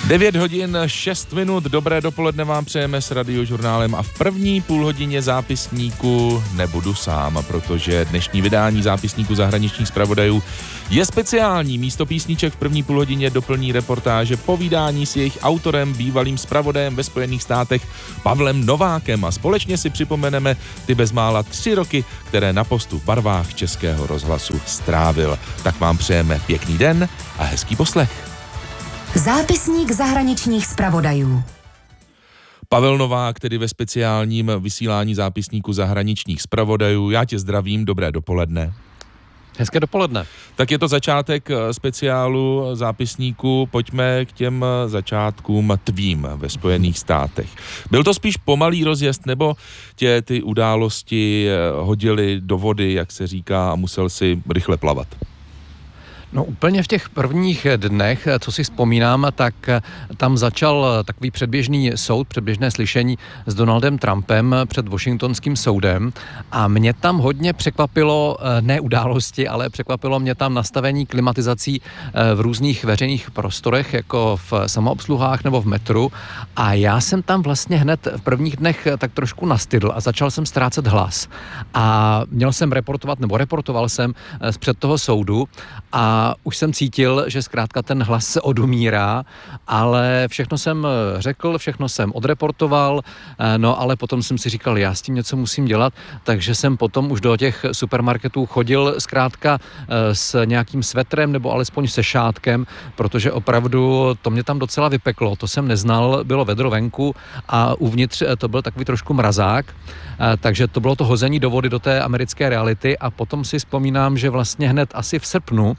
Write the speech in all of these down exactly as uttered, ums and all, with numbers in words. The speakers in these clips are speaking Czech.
devět hodin šest minut, dobré dopoledne vám přejeme s Radiožurnálem a v první půlhodině zápisníku nebudu sám, protože dnešní vydání zápisníku zahraničních zpravodajů je speciální. Místo písniček v první půlhodině doplní reportáže povídání s jejich autorem, bývalým zpravodajem ve Spojených státech Pavlem Novákem a společně si připomeneme ty bezmála tři roky, které na postu v barvách Českého rozhlasu strávil. Tak vám přejeme pěkný den a hezký poslech. Zápisník zahraničních zpravodajů. Pavel Novák, tedy ve speciálním vysílání zápisníku zahraničních zpravodajů. Já tě zdravím, dobré dopoledne. Hezké dopoledne. Tak je to začátek speciálu zápisníku, pojďme k těm začátkům tvým ve Spojených státech. Byl to spíš pomalý rozjezd, nebo tě ty události hodily do vody, jak se říká, a musel si rychle plavat? No úplně v těch prvních dnech, co si vzpomínám, tak tam začal takový předběžný soud, předběžné slyšení s Donaldem Trumpem před Washingtonským soudem a mě tam hodně překvapilo, ne události, ale překvapilo mě tam nastavení klimatizací v různých veřejných prostorech, jako v samoobsluhách nebo v metru a já jsem tam vlastně hned v prvních dnech tak trošku nastydl a začal jsem ztrácet hlas a měl jsem reportovat, nebo reportoval jsem zpřed toho soudu a A už jsem cítil, že zkrátka ten hlas se odumírá, ale všechno jsem řekl, všechno jsem odreportoval, no ale potom jsem si říkal, já s tím něco musím dělat, takže jsem potom už do těch supermarketů chodil zkrátka s nějakým svetrem nebo alespoň se šátkem, protože opravdu to mě tam docela vypeklo, to jsem neznal, bylo vedro venku a uvnitř to byl takový trošku mrazák, takže to bylo to hození do vody do té americké reality a potom si vzpomínám, že vlastně hned asi v srpnu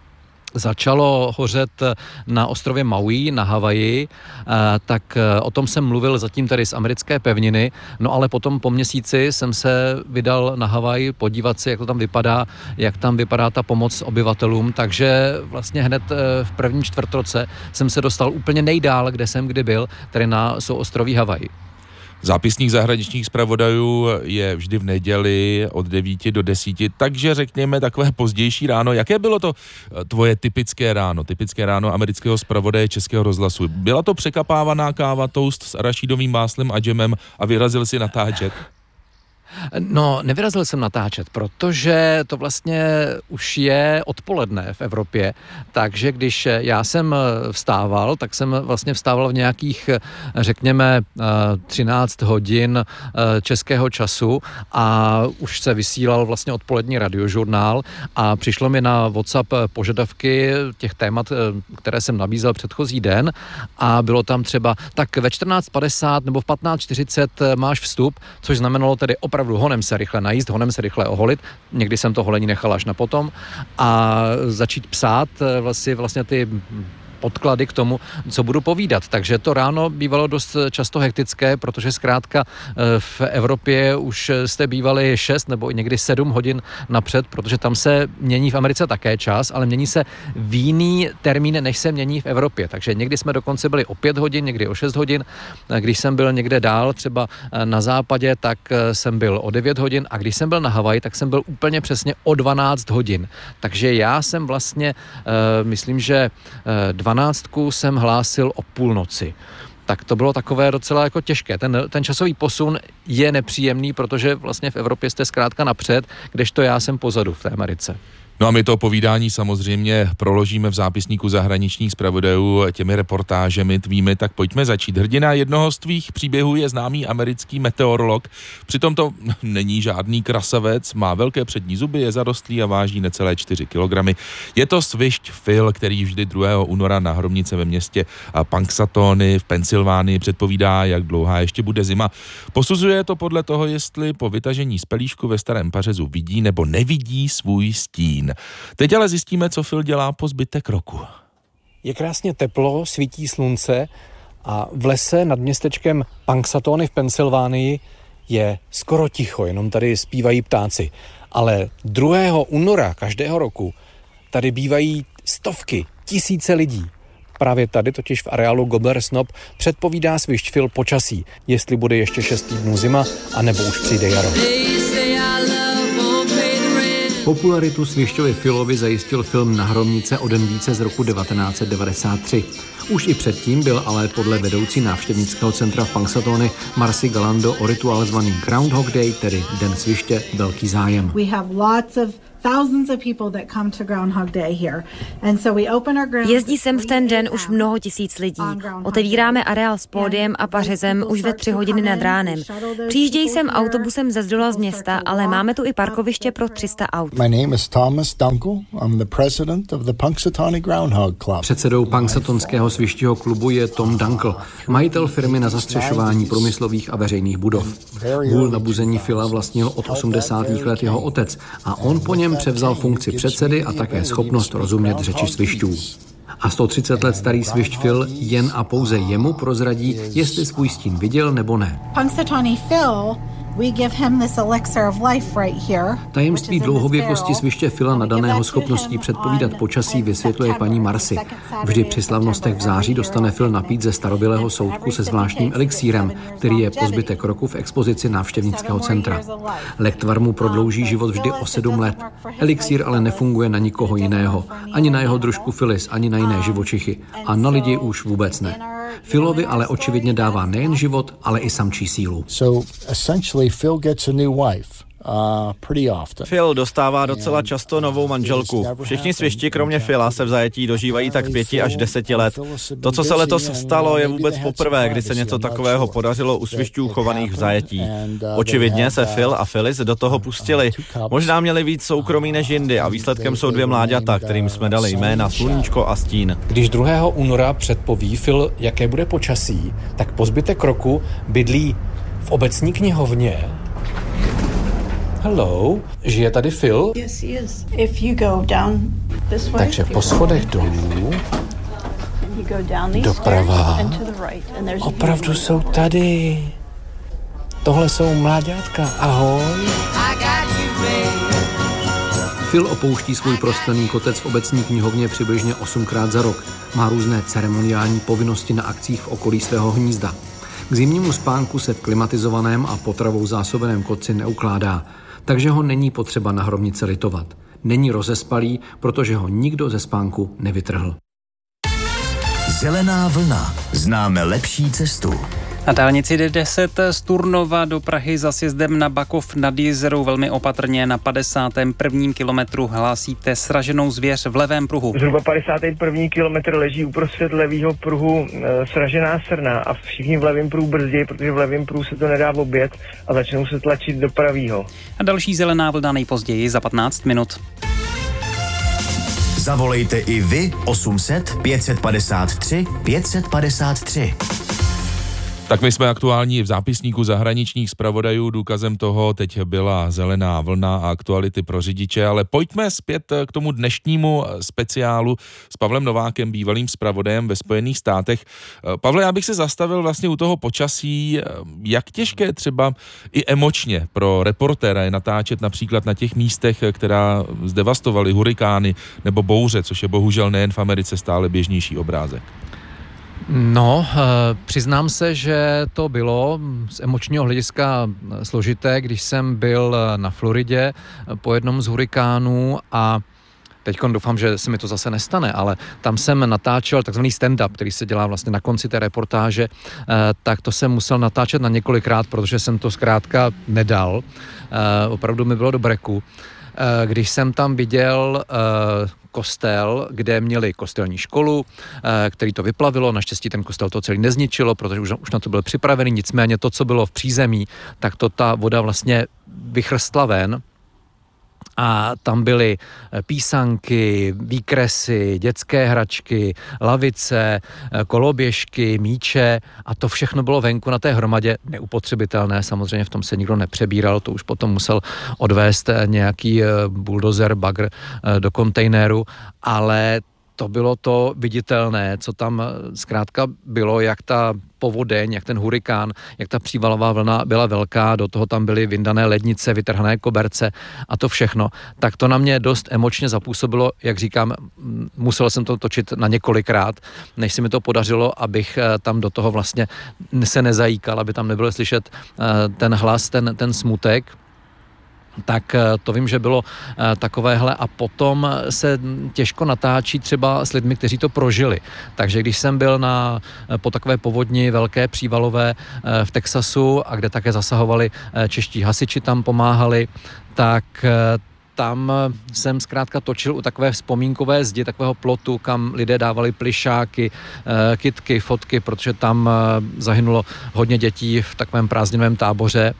začalo hořet na ostrově Maui na Havaji, tak o tom jsem mluvil zatím tady z americké pevniny, no ale potom po měsíci jsem se vydal na Havaj podívat si, jak to tam vypadá, jak tam vypadá ta pomoc obyvatelům, takže vlastně hned v prvním čtvrtroce jsem se dostal úplně nejdál, kde jsem kdy byl, tedy na souostroví Havaj. Zápisník zahraničních zpravodajů je vždy v neděli od devíti do desíti, takže řekněme takové pozdější ráno. Jaké bylo to tvoje typické ráno, typické ráno amerického zpravodaje Českého rozhlasu? Byla to překapávaná káva, toast s arašídovým máslem a džemem a vyrazil si natáčet? No, nevyrazil jsem natáčet, protože to vlastně už je odpoledne v Evropě, takže když já jsem vstával, tak jsem vlastně vstával v nějakých, řekněme, třináct hodin českého času a už se vysílal vlastně odpolední radiožurnál a přišlo mi na WhatsApp požadavky těch témat, které jsem nabízel předchozí den a bylo tam třeba, tak ve čtrnáct padesát nebo v patnáct čtyřicet máš vstup, což znamenalo tedy opravdu honem se rychle najíst, honem se rychle oholit, někdy jsem to holení nechal až na potom a začít psát vlastně, vlastně ty podklady k tomu, co budu povídat. Takže to ráno bývalo dost často hektické, protože zkrátka v Evropě už jste bývali šest nebo někdy sedm hodin napřed, protože tam se mění v Americe také čas, ale mění se v jiný termín, než se mění v Evropě. Takže někdy jsme dokonce byli o pět hodin, někdy o šest hodin. Když jsem byl někde dál, třeba na západě, tak jsem byl o devět hodin a když jsem byl na Havaji, tak jsem byl úplně přesně o dvanáct hodin. Takže já jsem vlastně, myslím, že dvanáctku jsem hlásil o půlnoci. Tak to bylo takové docela jako těžké. Ten, ten časový posun je nepříjemný, protože vlastně v Evropě jste zkrátka napřed, kdežto já jsem pozadu v té Americe. No a my to povídání samozřejmě proložíme v zápisníku zahraničních zpravodajů těmi reportážemi tvými, tak pojďme začít. Hrdina jednoho z tvých příběhů je známý americký meteorolog. Přitom to není žádný krasavec, má velké přední zuby, je zarostlý a váží necelé čtyři kilogramy. Je to svišť Phil, který vždy druhého února na hromnice ve městě Punxsutawney v Pensylvánii předpovídá, jak dlouhá ještě bude zima. Posuzuje to podle toho, jestli po vytažení z pelíšku ve starém pařezu vidí nebo nevidí svůj stín. Teď ale zjistíme, co Phil dělá po zbytek roku. Je krásně teplo, svítí slunce a v lese nad městečkem Punxsutawney v Pensylvánii je skoro ticho, jenom tady zpívají ptáci. Ale druhého února každého roku tady bývají stovky, tisíce lidí. Právě tady, totiž v areálu Gobbler Snob, předpovídá svišť Phil počasí, jestli bude ještě šest týdnů zima, anebo už přijde jaro. Popularitu Svišťovi Philovi zajistil film Na hromnice o den více z roku devatenáct set devadesát tři. Už i předtím byl ale podle vedoucí návštěvnického centra v Punxsutawney Marcy Galando o rituál zvaný Groundhog Day, tedy Den sviště, velký zájem. We have lots of thousands of people that come to Groundhog Day here. And so we open our ground. Jezdí sem v ten den už mnoho tisíc lidí. Otevíráme areál s pódiem a pařezem už ve tři hodiny nad ránem. Přijíždějí sem autobusem ze zdola z města, ale máme tu i parkoviště pro tři sta aut. My name is Thomas Dunkel. I'm the president of the Punxsutawney Groundhog Club. Předsedou Punxsutawnského svištího klubu je Tom Dunkel, majitel firmy na zastřešování průmyslových a veřejných budov. Hůl nabuzení Phila vlastnil od osmdesátých let jeho otec a on po něm převzal funkci předsedy a také schopnost rozumět řeči svišťů. A sto třicet let starý svišť Phil jen a pouze jemu prozradí, jestli svůj stín viděl nebo ne. Punxsutawney Phil, we give him this elixir of life right here. Tajemství dlouhověkosti sviště Phila nadaného schopností předpovídat počasí vysvětluje paní Marcy. Vždy při slavnostech v září dostane Phil napít ze starobylého soudku se zvláštním elixírem, který je po zbytek roku v expozici návštěvnického centra. Lektvar mu prodlouží život vždy o sedm let. Elixír ale nefunguje na nikoho jiného, ani na jeho družku Phyllis, ani na jiné živočichy a na lidi už vůbec ne. Philovi ale očividně dává nejen život, ale i samčí sílu. So essentially Phil gets a new wife. Uh, pretty often. Phil dostává docela často novou manželku. Všichni svišti, kromě Phila, se v zajetí dožívají tak pěti až deseti let. To, co se letos stalo, je vůbec poprvé, kdy se něco takového podařilo u svišťů chovaných v zajetí. Očividně se Phil a Phyllis do toho pustili. Možná měli víc soukromí než jindy a výsledkem jsou dvě mláďata, kterým jsme dali jména Sluníčko a Stín. Když druhého února předpoví Phil, jaké bude počasí, tak po zbytek roku bydlí v obecní knihovně. Hello, žije tady Phil? Yes, he is. If you go down this way. Takže po schodech dolů, doprava, opravdu jsou tady. Tohle jsou mláďátka, ahoj. Phil opouští svůj prostlený kotec v obecní knihovně přibližně osmkrát za rok. Má různé ceremoniální povinnosti na akcích v okolí svého hnízda. K zimnímu spánku se v klimatizovaném a potravou zásobeném kotci neukládá, takže ho není potřeba na hromnice litovat. Není rozespalý, protože ho nikdo ze spánku nevytrhl. Zelená vlna. Známe lepší cestu. Na dálnici D deset z Turnova do Prahy za sjezdem na Bakov nad Jizerou velmi opatrně na padesátém prvním kilometru hlásíte sraženou zvěř v levém pruhu. Zhruba padesátý první kilometr leží uprostřed levýho pruhu e, sražená srna a všichni v levém pruhu brzdí, protože v levém pruhu se to nedá objet a začnou se tlačit do pravýho. A další zelená vlna nejpozději za patnáct minut. Zavolejte i vy osm set pět padesát tři pět padesát tři. Tak my jsme aktuální v zápisníku zahraničních zpravodajů, důkazem toho teď byla zelená vlna a aktuality pro řidiče, ale pojďme zpět k tomu dnešnímu speciálu s Pavlem Novákem, bývalým zpravodajem ve Spojených státech. Pavle, já bych se zastavil vlastně u toho počasí, jak těžké třeba i emočně pro reportéra je natáčet například na těch místech, která zdevastovaly hurikány nebo bouře, což je bohužel nejen v Americe stále běžnější obrázek. No, přiznám se, že to bylo z emočního hlediska složité, když jsem byl na Floridě po jednom z hurikánů a teď doufám, že se mi to zase nestane, ale tam jsem natáčel takzvaný stand-up, který se dělá vlastně na konci té reportáže, tak to jsem musel natáčet na několikrát, protože jsem to zkrátka nedal. Opravdu mi bylo do breku. Když jsem tam viděl kostel, kde měli kostelní školu, který to vyplavilo. Naštěstí ten kostel to celý nezničilo, protože už, už na to byl připravený. Nicméně to, co bylo v přízemí, tak to ta voda vlastně vychrstla ven. A tam byly písanky, výkresy, dětské hračky, lavice, koloběžky, míče a to všechno bylo venku na té hromadě neupotřebitelné. Samozřejmě v tom se nikdo nepřebíral, to už potom musel odvést nějaký buldozer, bagr do kontejneru, ale to bylo to viditelné, co tam zkrátka bylo, jak ta povodeň, jak ten hurikán, jak ta přívalová vlna byla velká, do toho tam byly vyndané lednice, vytrhané koberce a to všechno. Tak to na mě dost emočně zapůsobilo, jak říkám, musel jsem to točit na několikrát, než se mi to podařilo, abych tam do toho vlastně se nezajíkal, aby tam nebylo slyšet ten hlas, ten, ten smutek. tak to vím, že bylo takovéhle a potom se těžko natáčí třeba s lidmi, kteří to prožili. Takže když jsem byl na, po takové povodni velké přívalové v Texasu a kde také zasahovali čeští hasiči, tam pomáhali, tak tam jsem zkrátka točil u takové vzpomínkové zdi, takového plotu, kam lidé dávali plišáky, kytky, fotky, protože tam zahynulo hodně dětí v takovém prázdninovém táboře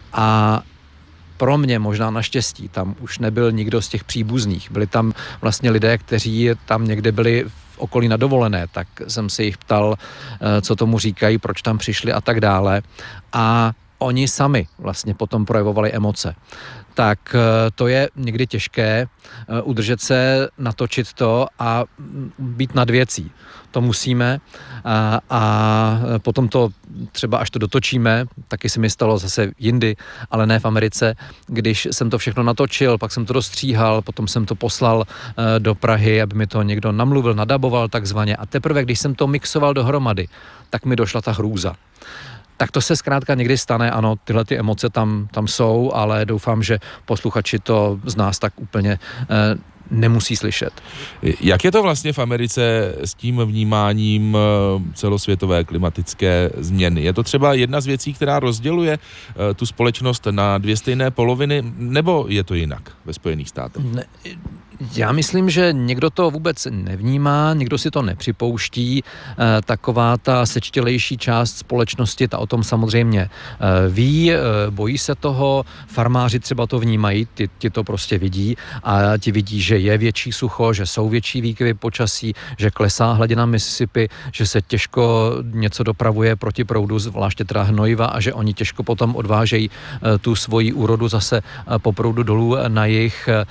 a pro mě možná naštěstí tam už nebyl nikdo z těch příbuzných. Byli tam vlastně lidé, kteří tam někde byli v okolí na dovolené, tak jsem se jich ptal, co tomu říkají, proč tam přišli a tak dále. A oni sami vlastně potom projevovali emoce. Tak to je někdy těžké udržet se, natočit to a být nad věcí. To musíme a, a potom to třeba až to dotočíme, taky se mi stalo zase jindy, ale ne v Americe, když jsem to všechno natočil, pak jsem to dostříhal, potom jsem to poslal do Prahy, aby mi to někdo namluvil, nadaboval takzvaně a teprve, když jsem to mixoval dohromady, tak mi došla ta hrůza. Tak to se zkrátka někdy stane, ano, tyhle ty emoce tam, tam jsou, ale doufám, že posluchači to z nás tak úplně eh, nemusí slyšet. Jak je to vlastně v Americe s tím vnímáním celosvětové klimatické změny? Je to třeba jedna z věcí, která rozděluje uh, tu společnost na dvě stejné poloviny, nebo je to jinak ve Spojených státech? Ne, já myslím, že někdo to vůbec nevnímá, někdo si to nepřipouští. E, taková ta sečtělejší část společnosti, ta o tom samozřejmě e, ví, e, bojí se toho, farmáři třeba to vnímají, ti, ti to prostě vidí a ti vidí, že je větší sucho, že jsou větší výkyvy počasí, že klesá hladina Mississippi, že se těžko něco dopravuje proti proudu, zvláště teda hnojiva a že oni těžko potom odvážejí e, tu svoji úrodu zase e, po proudu dolů na jih, e,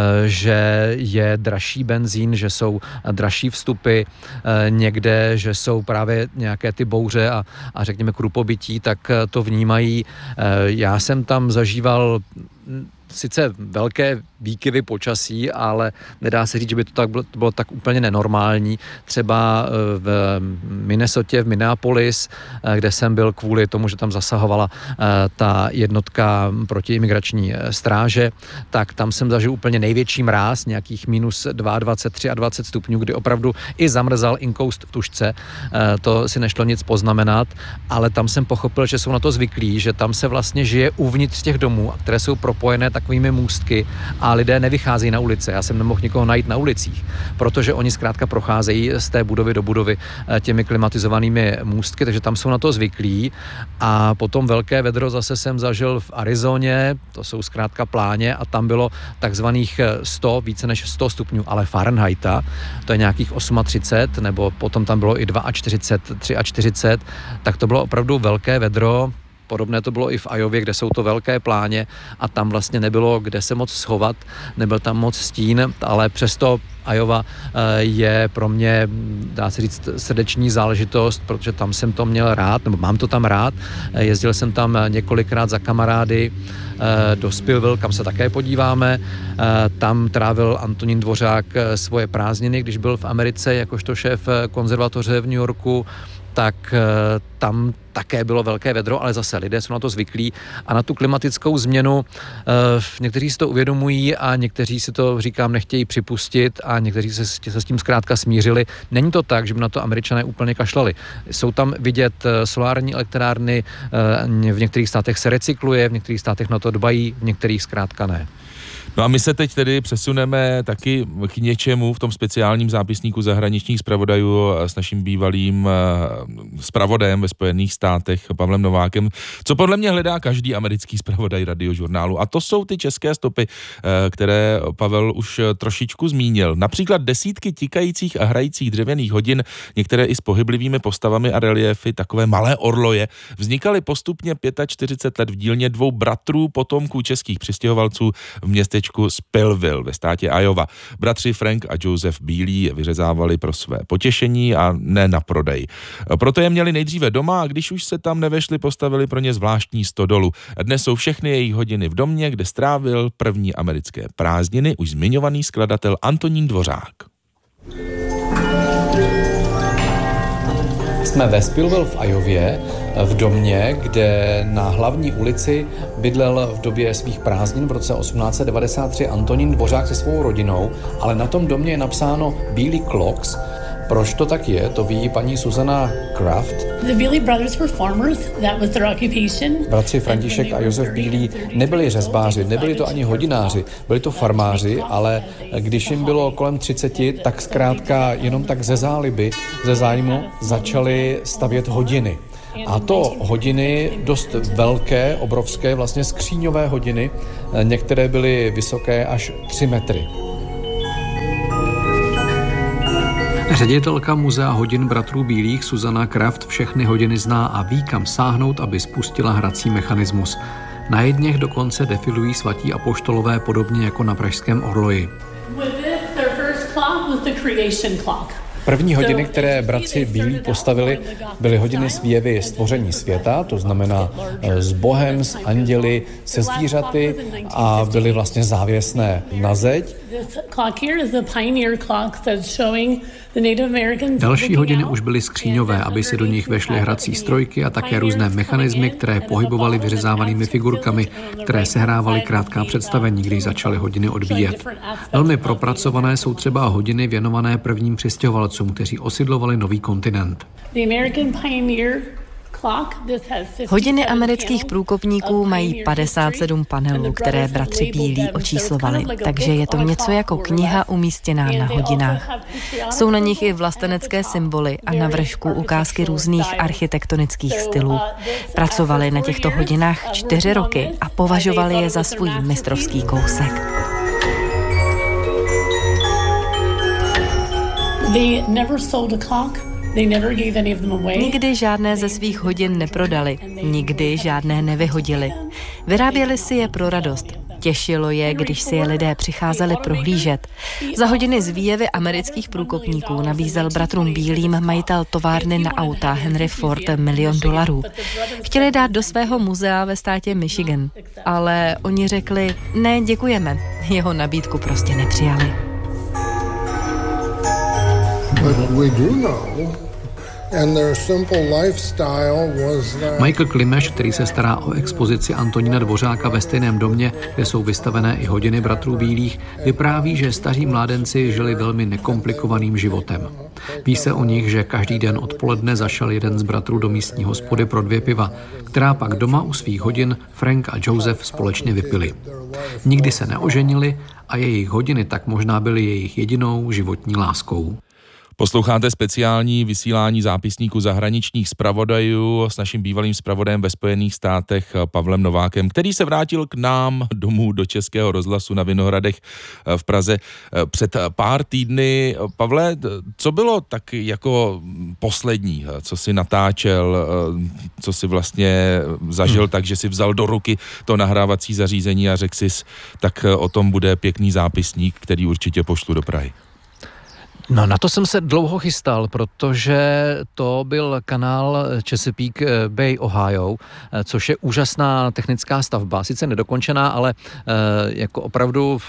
že je dražší benzín, že jsou dražší vstupy, někde, že jsou právě nějaké ty bouře a, a řekněme krupobytí, tak to vnímají. Já jsem tam zažíval sice velké výkyvy počasí, ale nedá se říct, že by to tak bylo, to bylo tak úplně nenormální. Třeba v Minnesotě, v Minneapolis, kde jsem byl kvůli tomu, že tam zasahovala ta jednotka protiimigrační stráže, tak tam jsem zažil úplně největší mráz, nějakých minus dvacet dva, dvacet tři stupňů, kdy opravdu i zamrzal inkoust v tužce. To si nešlo nic poznamenat, ale tam jsem pochopil, že jsou na to zvyklí, že tam se vlastně žije uvnitř těch domů, které jsou propojené takovými můstky a lidé nevycházejí na ulice. Já jsem nemohl nikoho najít na ulicích, protože oni zkrátka procházejí z té budovy do budovy těmi klimatizovanými můstky, takže tam jsou na to zvyklí. A potom velké vedro zase jsem zažil v Arizoně, to jsou zkrátka pláně a tam bylo takzvaných sto, více než sto stupňů, ale Fahrenheita, to je nějakých třicet osm, nebo potom tam bylo i čtyřicet dva, čtyřicet tři, tak to bylo opravdu velké vedro. Podobné to bylo i v Iově, kde jsou to velké pláně a tam vlastně nebylo kde se moc schovat, nebyl tam moc stín, ale přesto Iova je pro mě, dá se říct, srdeční záležitost, protože tam jsem to měl rád, nebo mám to tam rád. Jezdil jsem tam několikrát za kamarády do Spillville, kam se také podíváme. Tam trávil Antonín Dvořák svoje prázdniny, když byl v Americe jakožto šéf konzervatoře v New Yorku, tak tam také bylo velké vedro, ale zase lidé jsou na to zvyklí a na tu klimatickou změnu někteří si to uvědomují a někteří si to, říkám, nechtějí připustit a někteří se, se s tím zkrátka smířili. Není to tak, že by na to Američané úplně kašlali. Jsou tam vidět solární elektrárny, v některých státech se recykluje, v některých státech na to dbají, v některých zkrátka ne. No a my se teď tedy přesuneme taky k něčemu v tom speciálním zápisníku zahraničních zpravodajů s naším bývalým zpravodajem ve Spojených státech Pavlem Novákem, co podle mě hledá každý americký zpravodaj Radiožurnálu. A to jsou ty české stopy, které Pavel už trošičku zmínil. Například desítky tikajících a hrajících dřevěných hodin, některé i s pohyblivými postavami a reliéfy, takové malé orloje, vznikaly postupně čtyřicet pět let v dílně dvou bratrů, potomků českých přistěhovalců v městečku Spillville ve státě Iowa. Bratři Frank a Joseph Bílí je vyřezávali pro své potěšení a ne na prodej. Proto je měli nejdříve doma a když už se tam nevešli, postavili pro ně zvláštní stodolu. Dnes jsou všechny jejich hodiny v domě, kde strávil první americké prázdniny už zmiňovaný skladatel Antonín Dvořák. Jsme ve Spillwell v Iově, v domě, kde na hlavní ulici bydlel v době svých prázdnin v roce osmnáct set devadesát tři Antonín Dvořák se svou rodinou, ale na tom domě je napsáno Beeley Clocks. Proč to tak je, to ví paní Susanna Kraft. The Beeley brothers were farmers, that was their occupation. Bratři František a Josef Beeley nebyli řezbáři, nebyli to ani hodináři, byli to farmáři, ale když jim bylo kolem třiceti, tak zkrátka jenom tak ze záliby, ze zájmu začali stavět hodiny. A to hodiny dost velké, obrovské, vlastně skříňové hodiny, některé byly vysoké až tři metry. Ředitelka muzea hodin bratrů Bílých Susanna Kraft všechny hodiny zná a ví, kam sáhnout, aby spustila hrací mechanismus. Na jedněch dokonce defilují svatí apoštolové podobně jako na pražském Orloji. První hodiny, které bratři Bílí postavili, byly hodiny s výjevy stvoření světa, to znamená s Bohem, s anděli, se zvířaty a byly vlastně závěsné na zeď. Další hodiny už byly skříňové, aby se do nich vešly hrací strojky a také různé mechanismy, které pohybovaly vyřezávanými figurkami, které sehrávaly krátká představení, když začaly hodiny odbíjet. Velmi propracované jsou třeba hodiny věnované prvním přistěhovalcům, kteří osidlovali nový kontinent. Hodiny amerických průkopníků mají padesát sedm panelů, které bratři Bílí očíslovali, takže je to něco jako kniha umístěná na hodinách. Jsou na nich i vlastenecké symboly a na vršku ukázky různých architektonických stylů. Pracovali na těchto hodinách čtyři roky a považovali je za svůj mistrovský kousek. They never sold a clock. Nikdy žádné ze svých hodin neprodali, nikdy žádné nevyhodili. Vyráběli si je pro radost. Těšilo je, když si je lidé přicházeli prohlížet. Za hodiny z výjevy amerických průkopníků nabízel bratrům Bílým majitel továrny na auta Henry Ford milion dolarů. Chtěli dát do svého muzea ve státě Michigan, ale oni řekli, ne, děkujeme. Jeho nabídku prostě nepřijali. But we do know, and their simple lifestyle was that... Michael Klimeš, který se stará o expozici Antonína Dvořáka ve stejném domě, kde jsou vystavené i hodiny bratrů Bílých, vypráví, že staří mládenci žili velmi nekomplikovaným životem. Ví se o nich, že každý den odpoledne zašel jeden z bratrů do místní hospody pro dvě piva, která pak doma u svých hodin Frank a Joseph společně vypili. Nikdy se neoženili a jejich hodiny tak možná byly jejich jedinou životní láskou. Posloucháte speciální vysílání zápisníku zahraničních zpravodajů s naším bývalým zpravodajem ve Spojených státech Pavlem Novákem, který se vrátil k nám domů do Českého rozhlasu na Vinohradech v Praze před pár týdny. Pavle, co bylo tak jako poslední, co si natáčel, co si vlastně zažil, hmm. tak, že si vzal do ruky to nahrávací zařízení a řekl si, tak o tom bude pěkný zápisník, který určitě pošlu do Prahy. No na to jsem se dlouho chystal, protože to byl kanál Chesapeake Bay, Ohio, což je úžasná technická stavba, sice nedokončená, ale jako opravdu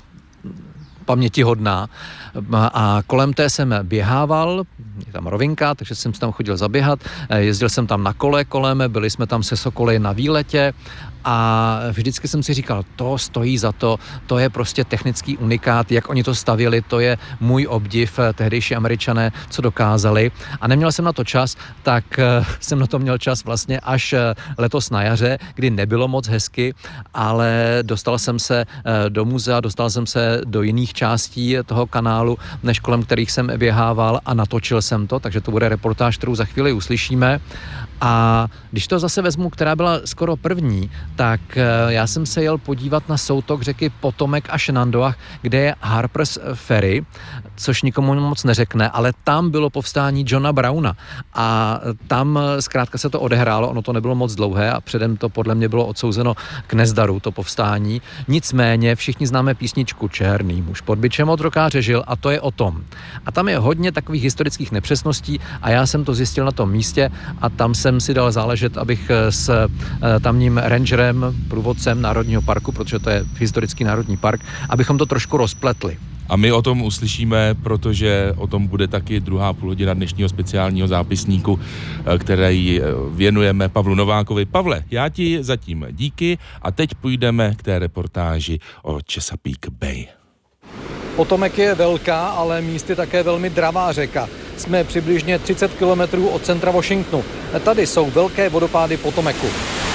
pamětihodná. A kolem té jsem běhával, je tam rovinka, takže jsem tam chodil zaběhat, jezdil jsem tam na kole kolem, byli jsme tam se Sokoly na výletě a vždycky jsem si říkal, to stojí za to, to je prostě technický unikát, jak oni to stavěli, to je můj obdiv, tehdejší Američané, co dokázali. A neměl jsem na to čas, tak jsem na to měl čas vlastně až letos na jaře, kdy nebylo moc hezky, ale dostal jsem se do muzea, dostal jsem se do jiných částí toho kanálu, než kolem kterých jsem běhával a natočil jsem to, takže to bude reportáž, kterou za chvíli uslyšíme. A když to zase vezmu, která byla skoro první, tak já jsem se jel podívat na soutok řeky Potomac a Shenandoah, kde je Harper's Ferry, což nikomu moc neřekne, ale tam bylo povstání Johna Browna a tam zkrátka se to odehrálo, ono to nebylo moc dlouhé a předem to podle mě bylo odsouzeno k nezdaru, to povstání. Nicméně všichni známe písničku Černý muž pod bičem otrokáře žil a to je o tom. A tam je hodně takových historických nepřesností a já jsem to zjistil na tom místě a tam jsem si dal záležet, abych s tamním rangerem, průvodcem Národního parku, protože to je historický národní park, abychom to trošku rozpletli. A my o tom uslyšíme, protože o tom bude taky druhá půlhodina dnešního speciálního zápisníku, který věnujeme Pavlu Novákovi. Pavle, já ti zatím díky a teď půjdeme k té reportáži o Chesapeake Bay. Potomek je velká, ale místy také velmi dravá řeka. Jsme přibližně třicet kilometrů od centra Washingtonu. Tady jsou velké vodopády Potomacu.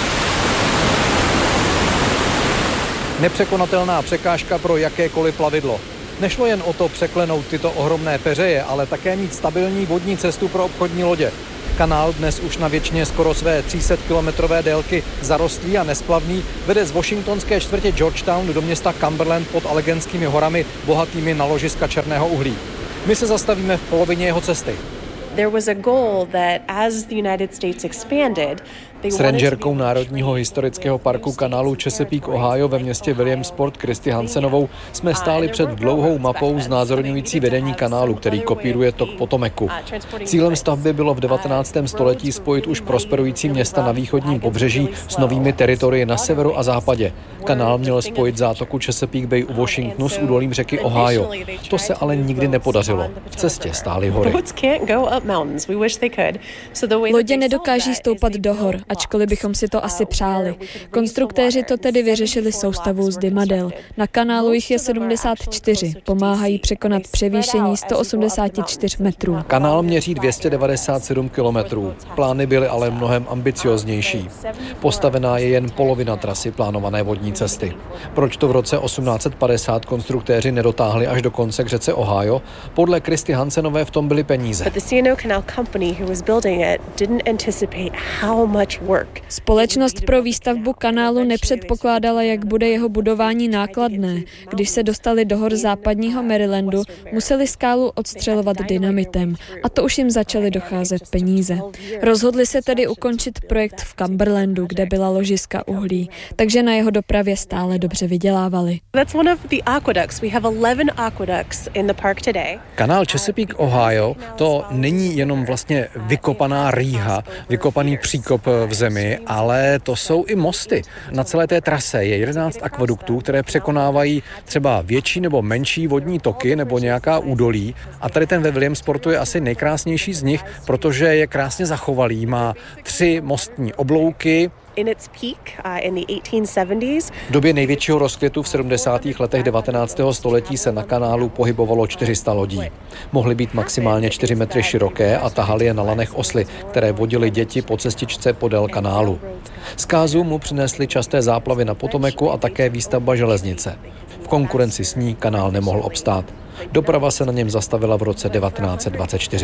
Nepřekonatelná překážka pro jakékoliv plavidlo. Nešlo jen o to překlenout tyto ohromné peřeje, ale také mít stabilní vodní cestu pro obchodní lodě. Kanál dnes už na většině skoro své tři sta kilometrové délky zarostlý a nesplavný vede z washingtonské čtvrtě Georgetown do města Cumberland pod Alleganskými horami bohatými na ložiska černého uhlí. My se zastavíme v polovině jeho cesty. S rangerkou Národního historického parku kanálu Chesapeake, Ohio ve městě Williamsport Christy Hansenovou jsme stáli před dlouhou mapou znázorňující vedení kanálu, který kopíruje tok Potomacu. Cílem stavby bylo v devatenáctém století spojit už prosperující města na východním pobřeží s novými teritorii na severu a západě. Kanál měl spojit zátoku Chesapeake Bay u Washingtonu s údolím řeky Ohio. To se ale nikdy nepodařilo. V cestě stály hory. Lodě nedokáží stoupat do hor, ačkoliv bychom si to asi přáli. Konstruktéři to tedy vyřešili soustavou z dymadel. Na kanálu jich je sedmdesát čtyři, pomáhají překonat převýšení sto osmdesát čtyři metrů. Kanál měří dvě stě devadesát sedm kilometrů. Plány byly ale mnohem ambicioznější. Postavená je jen polovina trasy plánované vodní cesty. Proč to v roce osmnáct set padesát konstruktéři nedotáhli až do konce k řece Ohio? Podle Christy Hansenové v tom byly peníze. Společnost pro výstavbu kanálu nepředpokládala, jak bude jeho budování nákladné. Když se dostali do hor západního Marylandu, museli skálu odstřelovat dynamitem a to už jim začaly docházet peníze. Rozhodli se tedy ukončit projekt v Cumberlandu, kde byla ložiska uhlí, takže na jeho dopravě stále dobře vydělávali. Kanál Chesapeake, Ohio, to není jenom vlastně vykopaná rýha, vykopaný příkop v zemi, ale to jsou i mosty. Na celé té trase je jedenáct akvaduktů, které překonávají třeba větší nebo menší vodní toky nebo nějaká údolí. A tady ten ve Williamsportu je asi nejkrásnější z nich, protože je krásně zachovalý. Má tři mostní oblouky. V době největšího rozkvětu v sedmdesátých letech devatenáctého století se na kanálu pohybovalo čtyři sta lodí. Mohly být maximálně čtyři metry široké a tahaly je na lanech osly, které vodily děti po cestičce podél kanálu. Zkázu mu přinesly časté záplavy na Potomacu a také výstavba železnice. V konkurenci s ní kanál nemohl obstát. Doprava se na něm zastavila v roce devatenáct set dvacet čtyři.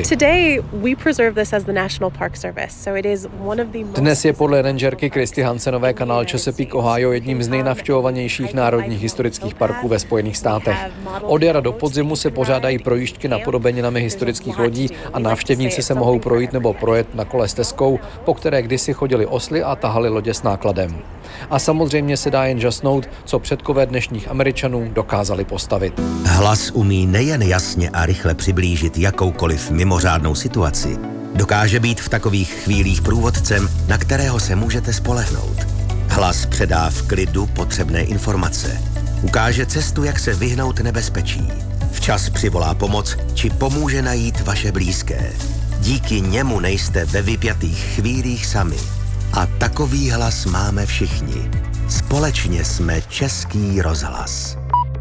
Dnes je podle rangerky Christy Hansenové kanál Chesapeake, Ohio jedním z nejnavštěvovanějších národních historických parků ve Spojených státech. Od jara do podzimu se pořádají projížďky napodobeninami historických lodí a návštěvníci se mohou projít nebo projet na kole stezkou, po které kdysi chodili osly a tahali lodě s nákladem. A samozřejmě se dá jen žasnout, co předkové dnešních Američanů dokázali postavit. Hlas umí nejen jasně a rychle přiblížit jakoukoliv mimořádnou situaci, dokáže být v takových chvílích průvodcem, na kterého se můžete spolehnout. Hlas předá v klidu potřebné informace. Ukáže cestu, jak se vyhnout nebezpečí. Včas přivolá pomoc, či pomůže najít vaše blízké. Díky němu nejste ve vypjatých chvílích sami. A takový hlas máme všichni. Společně jsme Český rozhlas.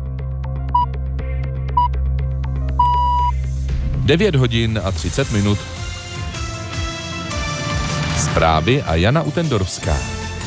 devět hodin a třicet minut. Zprávy a Jana Utendorská.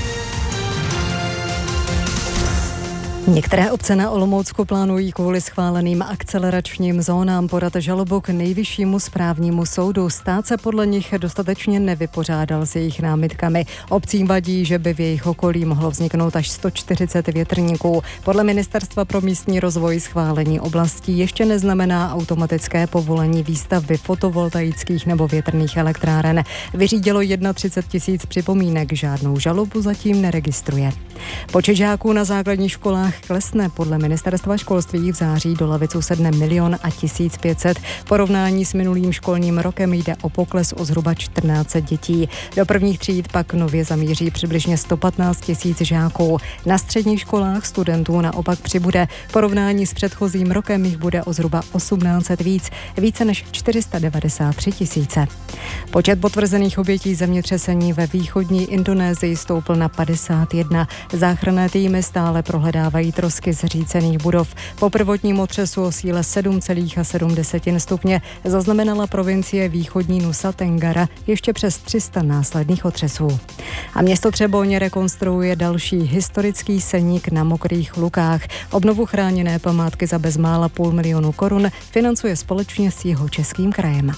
Některé obce na Olomoucku plánují kvůli schváleným akceleračním zónám podat žalobu k Nejvyššímu správnímu soudu. Stát se podle nich dostatečně nevypořádal s jejich námitkami. Obcím vadí, že by v jejich okolí mohlo vzniknout až sto čtyřicet větrníků. Podle Ministerstva pro místní rozvoj schválení oblastí ještě neznamená automatické povolení výstavby fotovoltaických nebo větrných elektráren. Vyřídilo třicet jedna tisíc připomínek, žádnou žalobu zatím neregistruje. Počet žáků na základních školách školách klesne. Podle ministerstva školství v září do lavic usedne milion a tisíc pět set. V porovnání s minulým školním rokem jde o pokles o zhruba čtrnáct set dětí. Do prvních tříd pak nově zamíří přibližně sto patnáct tisíc žáků. Na středních školách studentů naopak přibude. V porovnání s předchozím rokem jich bude o zhruba osmnáct set víc, více než čtyři sta devadesát tři tisíce. Počet potvrzených obětí zemětřesení ve východní Indonésii stoupl na padesát jedna. Záchranné týmy stále prohledávají trosky zřícených budov. Po prvotním otřesu o síle sedm celá sedm stupně zaznamenala provincie východní Nusa Tenggara ještě přes tři sta následných otřesů. A město Třeboň rekonstruuje další historický seník na Mokrých Lukách. Obnovu chráněné památky za bezmála půl milionu korun financuje společně s Jihočeským krajem.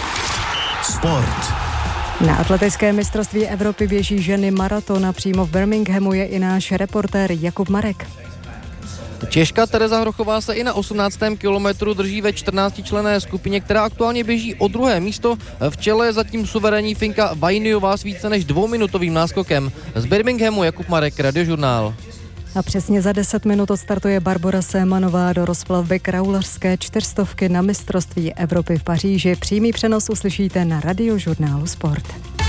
Sport. Na atletické mistrovství Evropy běží ženy maraton a přímo v Birminghamu je i náš reportér Jakub Marek. Češka Tereza Hrochová se i na osmnáctém kilometru drží ve čtrnáctičlenné skupině, která aktuálně běží o druhé místo. V čele je zatím suverénní Finka Vainiová s více než dvouminutovým náskokem. Z Birminghamu Jakub Marek, Radiožurnál. A přesně za deset minut odstartuje Barbora Sémanová do rozplavby kraulařské čtyřstovky na mistrovství Evropy v Paříži. Přímý přenos uslyšíte na Radiožurnálu Sport.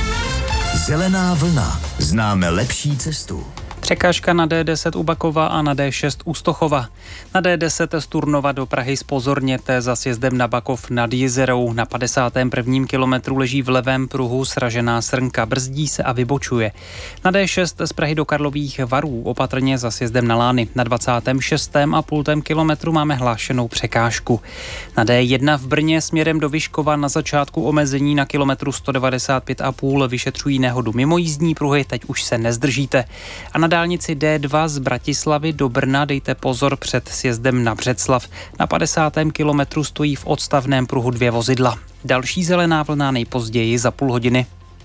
Zelená vlna. Známe lepší cestu. Překážka na D deset u Bakova a na D šest u Stochova. Na D deset z Turnova do Prahy zpozorněte za sjezdem na Bakov nad Jizerou. Na padesátém prvním kilometru leží v levém pruhu sražená srnka, brzdí se a vybočuje. Na D šest z Prahy do Karlových Varů opatrně za sjezdem na Lány. Na dvacátém šestém a půltém kilometru máme hlášenou překážku. Na D jedna v Brně směrem do Vyškova na začátku omezení na kilometru sto devadesát pět a půl vyšetřují nehodu mimo jízdní pruhy, teď už se nezdržíte. A na dálnici D dva z Bratislavy do Brna dejte pozor před sjezdem na Břeclav. Na padesátém kilometru stojí v odstavném pruhu dvě vozidla. Další zelená vlna nejpozději za půl hodiny.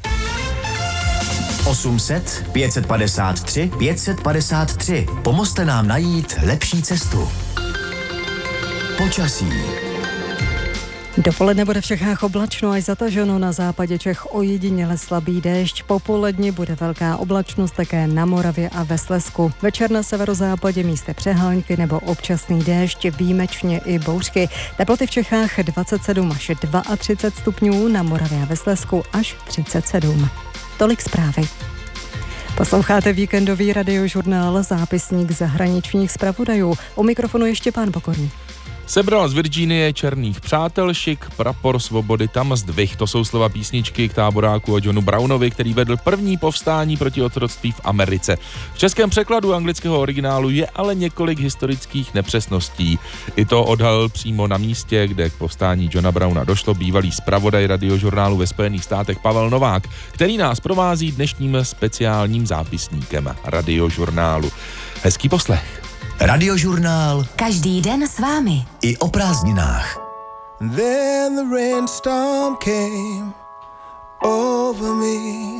osm set, pět set padesát tři, pět set padesát tři. Pomozte nám najít lepší cestu. Počasí. Dopoledne bude v Čechách oblačno až zataženo, na západě Čech ojediněle slabý déšť. Popoledni bude velká oblačnost také na Moravě a ve Slezsku. Večer na severozápadě místy přehánky nebo občasný déšť, výjimečně i bouřky. Teploty v Čechách dvacet sedm až třicet dva stupňů, na Moravě a ve Slezsku až třicet sedm. Tolik zprávy. Posloucháte víkendový Radiožurnál, zápisník zahraničních zpravodajů. U mikrofonu ještě pán Pokorný. Sebral z Virginie černých přátel šik, prapor svobody tam zdvih. To jsou slova písničky k táboráku o Johnu Brownovi, který vedl první povstání proti otroctví v Americe. V českém překladu anglického originálu je ale několik historických nepřesností. I to odhalil přímo na místě, kde k povstání Johna Browna došlo bývalý zpravodaj Radiožurnálu ve Spojených státech Pavel Novák, který nás provází dnešním speciálním zápisníkem Radiožurnálu. Hezký poslech. Radiožurnál. Každý den s vámi. I o prázdninách. Then the rainstorm came over me.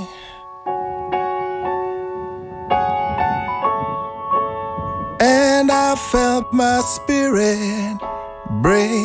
And I felt my spirit break.